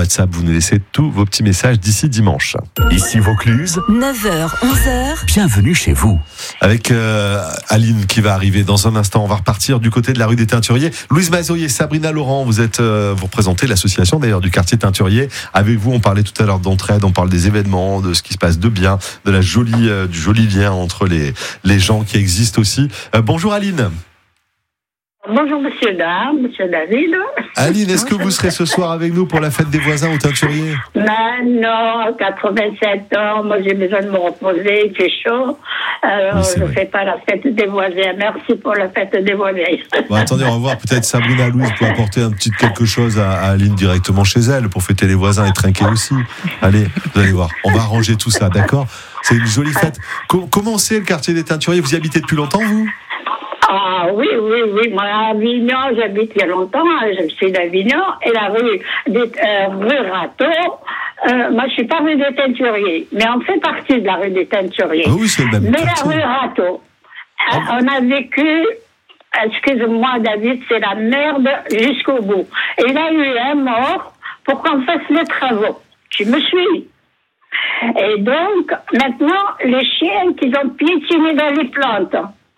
WhatsApp. Vous nous laissez tous vos petits messages d'ici dimanche. Ici Vaucluse, 9h, 11h. bienvenue chez vous. Avec Aline qui va arriver dans un instant. On va repartir du côté de la rue des Teinturiers. Louise Mazoyer, Sabrina Laurent, vous représentez l'association d'ailleurs du quartier Teinturier. Avec vous, on parlait tout à l'heure d'entraide, on parle des événements, de ce qui se passe de bien, de du joli lien entre les gens qui existent aussi. Bonjour Aline. Bonjour monsieur David. Aline, est-ce que vous serez ce soir avec nous pour la fête des voisins au Teinturier? Non, 87 ans, moi j'ai besoin de me reposer, il fait chaud. Alors je ne fais pas la fête des voisins. Merci pour la fête des voisins. Bon, attendez, on va voir, peut-être Sabrina Louise peut apporter un petit quelque chose à Aline directement chez elle pour fêter les voisins et trinquer aussi. Allez, vous allez voir, on va arranger tout ça, d'accord? C'est une jolie fête. Comment c'est le quartier des Teinturiers? Vous y habitez depuis longtemps, vous? Ah oui. Moi, à Avignon, j'habite il y a longtemps. Je suis d'Avignon. Et la rue Rateau, moi, je suis pas rue des Teinturiers. Mais on fait partie de la rue des Teinturiers. Ah oui, c'est le même Mais quartier. la rue Rateau, on a vécu, excuse-moi David, c'est la merde jusqu'au bout. Et il y a eu un mort pour qu'on fasse les travaux. Tu me suis? Et donc, maintenant, les chiens qui ont piétiné dans les plantes,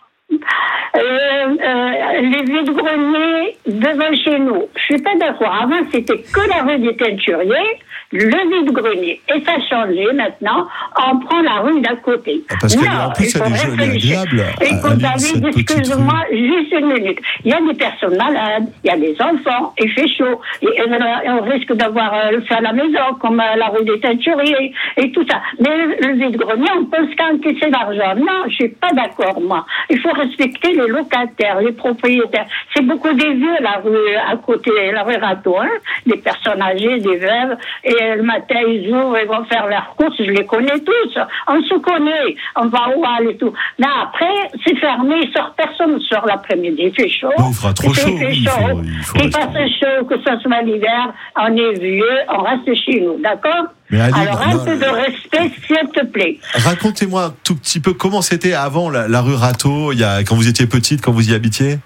les vides-greniers devant chez nous. Je suis pas d'accord. Avant, c'était que la rue des Teinturiers, le vide-grenier. Et ça a changé maintenant. On prend la rue d'à côté. Parce qu'en plus, elle est agréable. Écoute, David, excuse-moi, juste une minute. Il y a des personnes malades, il y a des enfants, il fait chaud. Et on risque d'avoir fait à la maison, comme la rue des Teinturiers et tout ça. Mais le vide-grenier, on peut se encaisser l'argent. Non, je suis pas d'accord, moi. Il faut respecter les locataires, les propriétaires. C'est beaucoup des vieux, la rue à côté, la rue Rateau, hein, des personnes âgées, des veuves, et le matin, ils ouvrent, ils vont faire leurs courses, je les connais tous. On se connaît, on va au hall et tout. Mais après, c'est fermé, il sort personne sort l'après-midi, il fait chaud. Bon, il fera trop chaud. Il fasse chaud, que ce soit l'hiver, on est vieux, on reste chez nous, d'accord? Mais Aline, alors, un peu de respect, s'il te plaît. Racontez-moi un tout petit peu comment c'était avant la rue Rateau, quand vous étiez petite, quand vous y habitiez.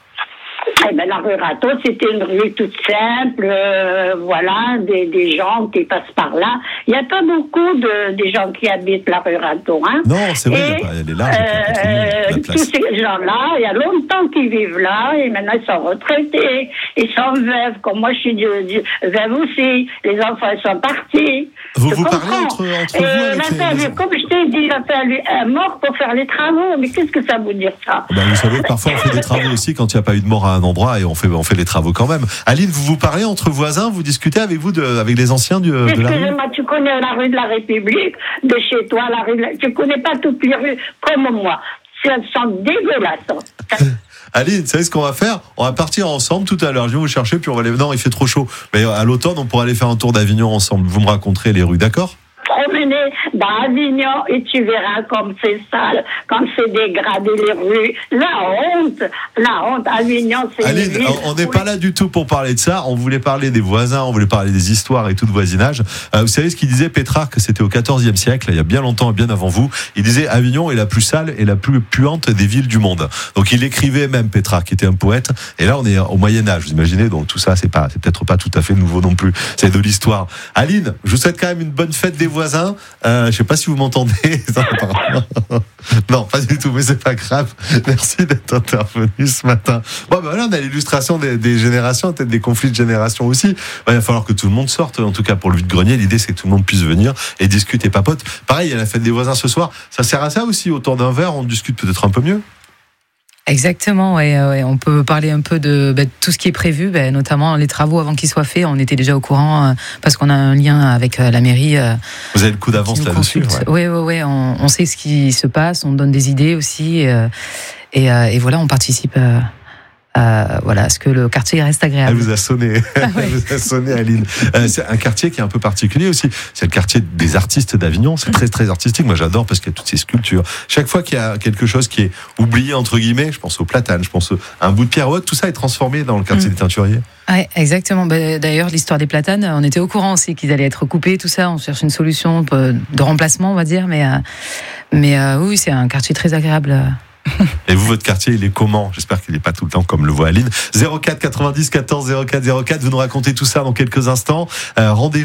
Eh ben, la rue Rateau, c'était une rue toute simple, voilà, des gens qui passent par là. Il n'y a pas beaucoup des gens qui habitent la rue Rateau, hein. Non, c'est vrai, elle est large. Tous ces gens-là, il y a longtemps qu'ils vivent là, et maintenant ils sont retraités, ils sont veuves, comme moi je suis veuve aussi, les enfants ils sont partis. Vous parlez entre vous avec comme je t'ai dit, il a fallu un mort pour faire les travaux, mais qu'est-ce que ça veut dire ça? Vous savez, parfois on fait des travaux aussi quand il n'y a pas eu de mort à un endroit et on fait les travaux quand même. Aline, vous parlez entre voisins, vous discutez avec les anciens de la rue? Excusez-moi, tu connais la rue de la République, de chez toi, tu connais pas toutes les rues comme moi. Elles sont dégueulasses. Aline, vous savez ce qu'on va faire? On va partir ensemble tout à l'heure. Je vais vous chercher, puis on va aller. Non, il fait trop chaud. Mais à l'automne, on pourra aller faire un tour d'Avignon ensemble. Vous me raconterez les rues, d'accord? Promener dans Avignon et tu verras comme c'est sale, comme c'est dégradé les rues. La honte, Avignon, c'est... Aline, on n'est pas là du tout pour parler de ça. On voulait parler des voisins, on voulait parler des histoires et tout de voisinage. Vous savez ce qu'il disait Pétrarque? C'était au XIVe siècle, il y a bien longtemps et bien avant vous. Il disait Avignon est la plus sale et la plus puante des villes du monde. Donc il écrivait même, Pétrarque, qui était un poète. Et là, on est au Moyen-Âge, vous imaginez. Donc tout ça, c'est peut-être pas tout à fait nouveau non plus. C'est de l'histoire. Aline, je vous souhaite quand même une bonne fête des voisins. Je sais pas si vous m'entendez. Non, pas du tout, mais c'est pas grave. Merci d'être intervenu ce matin. Bon, ben là, on a l'illustration des générations, peut-être des conflits de génération aussi. Il va falloir que tout le monde sorte. En tout cas, pour le vide-grenier, l'idée, c'est que tout le monde puisse venir et discute et papote. Pareil, il y a la fête des voisins ce soir. Ça sert à ça aussi. Autour d'un verre, on discute peut-être un peu mieux. Exactement, ouais. On peut parler un peu de tout ce qui est prévu, notamment les travaux avant qu'ils soient faits. On était déjà au courant parce qu'on a un lien avec la mairie. Vous avez le coup d'avance là-dessus. Oui. On sait ce qui se passe, on donne des idées aussi, et voilà, on participe. À ce que le quartier reste agréable. Elle vous a sonné, Elle vous a sonné, Aline. C'est un quartier qui est un peu particulier aussi. C'est le quartier des artistes d'Avignon. C'est très très artistique. Moi, j'adore parce qu'il y a toutes ces sculptures. Chaque fois qu'il y a quelque chose qui est oublié entre guillemets, je pense aux platanes, je pense à un bout de pierre ou autre, tout ça est transformé dans le quartier des Teinturiers. Oui, exactement. D'ailleurs, l'histoire des platanes, on était au courant aussi qu'ils allaient être coupés, tout ça. On cherche une solution de remplacement, on va dire, mais oui, c'est un quartier très agréable. Et vous, votre quartier, il est comment? J'espère qu'il n'est pas tout le temps comme le voit Aline. 04 90 14 04 04. Vous nous racontez tout ça dans quelques instants. Rendez-vous.